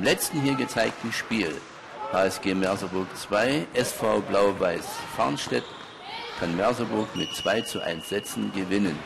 letzten hier gezeigten Spiel HSG Merseburg 2, SV Blau-Weiß Farnstedt kann Merseburg mit 2:1 Sätzen gewinnen.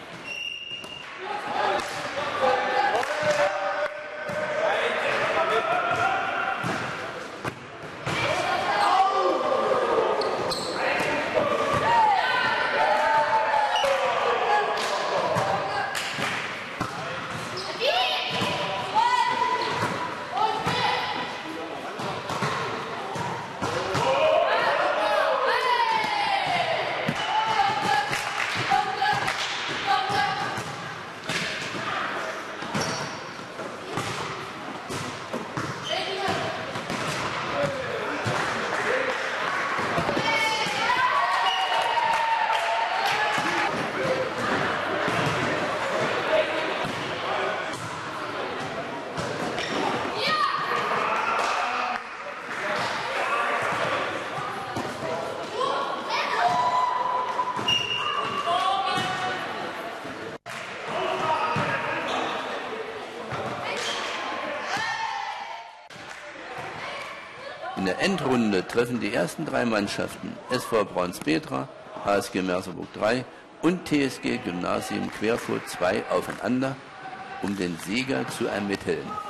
In der Endrunde treffen die ersten 3 Mannschaften SV Brauns-Petra, HSG Merseburg 3 und TSG Gymnasium Querfurt 2 aufeinander, um den Sieger zu ermitteln.